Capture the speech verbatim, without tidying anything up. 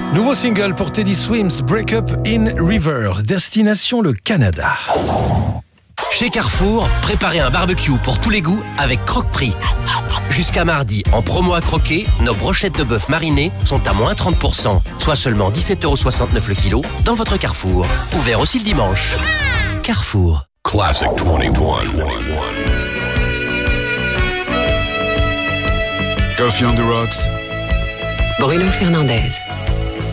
Nouveau single pour Teddy Swims, Break Up in Reverse, destination le Canada. Chez Carrefour, préparez un barbecue pour tous les goûts avec Croque-Prix. Jusqu'à mardi, en promo à croquer, nos brochettes de bœuf marinées sont à moins trente pour cent, soit seulement dix-sept euros soixante-neuf le kilo dans votre Carrefour. Ouvert aussi le dimanche. Carrefour. Classic twenty-one. Coffee on the Rocks. Bruno Fernandez.